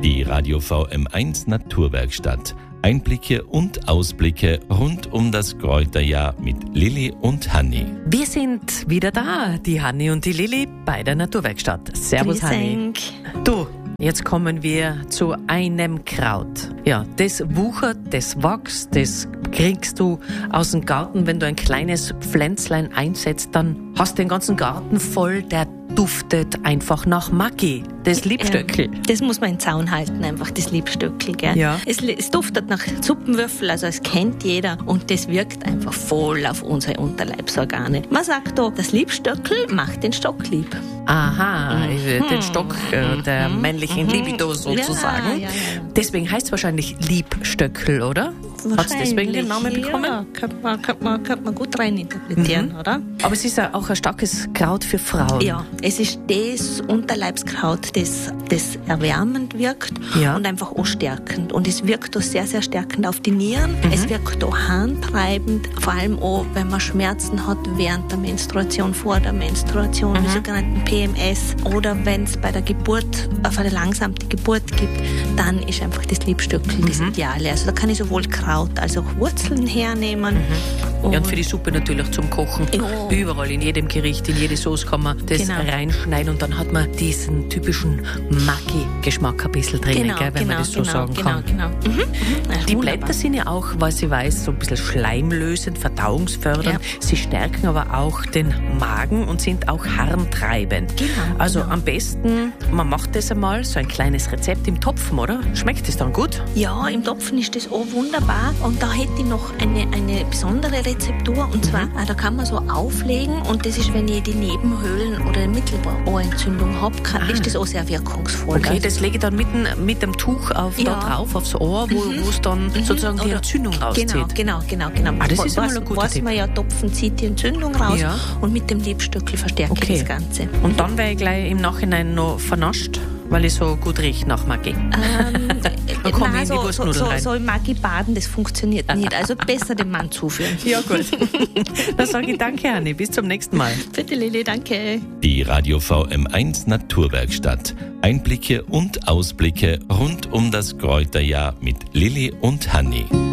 Die Radio VM1 Naturwerkstatt. Einblicke und Ausblicke rund um das Kräuterjahr mit Lilli und Hanni. Wir sind wieder da, die Hanni und die Lilli bei der Naturwerkstatt. Servus Hanni. Du, jetzt kommen wir zu einem Kraut. Ja, das wuchert, das wächst, das kriegst du aus dem Garten. Wenn du ein kleines Pflänzlein einsetzt, dann hast du den ganzen Garten voll, der duftet einfach nach Maggi, das Liebstöckl. Das muss man in den Zaun halten, einfach das Liebstöckl, gell? Ja. Es duftet nach Suppenwürfel, also es kennt jeder und das wirkt einfach voll auf unsere Unterleibsorgane. Man sagt da, das Liebstöckl macht den Stock lieb. Aha, den Stock der männlichen Libido sozusagen. Ja. Deswegen heißt es wahrscheinlich Liebstöckl, oder? Hat es deswegen den Namen bekommen? Ja, könnte man gut reininterpretieren, oder? Aber es ist ja auch ein starkes Kraut für Frauen. Ja, es ist das Unterleibskraut, das erwärmend wirkt und einfach auch stärkend. Und es wirkt auch sehr, sehr stärkend auf die Nieren. Es wirkt auch harntreibend, vor allem auch, wenn man Schmerzen hat während der Menstruation, vor der Menstruation, die sogenannten PMS. Oder wenn es bei der Geburt, auf eine verlangsamte Geburt gibt, dann ist einfach das Liebstöckl das Ideale. Also da kann ich sowohl Kraut als auch Wurzeln hernehmen. Ja, und für die Suppe natürlich zum Kochen. Ja. Überall, in jedem Gericht, in jede Sauce kann man das reinschneiden und dann hat man diesen typischen Maggi-Geschmack ein bisschen drin, wenn man das so sagen kann. Genau. Die Blätter sind ja auch, was ich weiß, so ein bisschen schleimlösend, verdauungsfördernd. Ja. Sie stärken aber auch den Magen und sind auch harntreibend. Also am besten, man macht das einmal, so ein kleines Rezept im Topfen, oder? Schmeckt das dann gut? Ja, im Topfen ist das auch wunderbar. Und da hätte ich noch eine besondere Rezeptur. Und zwar, da kann man so auflegen. Und das ist, wenn ich die Nebenhöhlen oder Mittelohrentzündung habe, ist das auch sehr wirkungsvoll. Okay, das lege ich dann mit dem Tuch da drauf, aufs Ohr, wo es dann sozusagen die Entzündung rauszieht. Genau. Das ist einmal ein guter Tipp. Man ja, Topfen zieht die Entzündung raus und mit dem Liebstöckl verstärke ich das Ganze. Und dann wäre ich gleich im Nachhinein noch vernascht, weil ich so gut rieche nach Maggi. Dann komme ich in die Wurstnudeln rein. So im Maggi baden, das funktioniert nicht. Also besser dem Mann zuführen. Ja, gut. Dann sage ich danke, Hanni. Bis zum nächsten Mal. Bitte, Lilli, danke. Die Radio VM1 Naturwerkstatt. Einblicke und Ausblicke rund um das Kräuterjahr mit Lilli und Hanni.